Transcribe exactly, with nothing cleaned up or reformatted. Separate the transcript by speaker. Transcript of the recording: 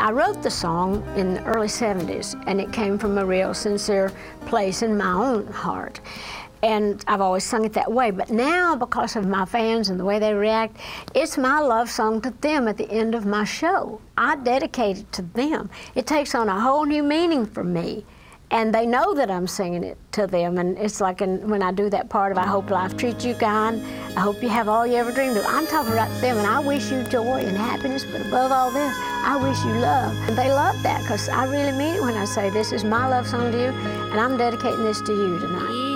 Speaker 1: I wrote the song in the early seventies, and it came from a real sincere place in my own heart. And I've always sung it that way, but now, because of my fans and the way they react, it's my love song to them at the end of my show. I dedicate it to them. It takes on a whole new meaning for me. And they know that I'm singing it to them, and it's like in, when I do that part of I hope life treats you kind, I hope you have all you ever dreamed of. I'm talking about them, and I wish you joy and happiness, but above all this, I wish you love. And they love that, because I really mean it when I say this is my love song to you, and I'm dedicating this to you tonight.